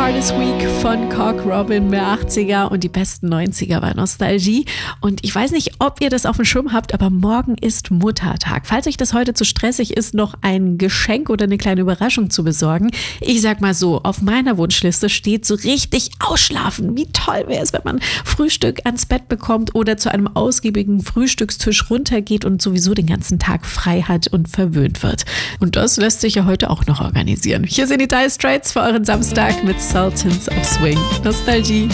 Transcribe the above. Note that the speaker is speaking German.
Artist Week von Cock Robin, mehr 80er und die besten 90er bei Nostalgie. Und ich weiß nicht, ob ihr das auf dem Schirm habt, aber morgen ist Muttertag. Falls euch das heute zu stressig ist, noch ein Geschenk oder eine kleine Überraschung zu besorgen, ich sag mal so, auf meiner Wunschliste steht so richtig ausschlafen. Wie toll wäre es, wenn man Frühstück ans Bett bekommt oder zu einem ausgiebigen Frühstückstisch runtergeht und sowieso den ganzen Tag frei hat und verwöhnt wird. Und das lässt sich ja heute auch noch organisieren. Hier sind die Dire Straits für euren Samstag mit Sultans of Swing. Nostalgie.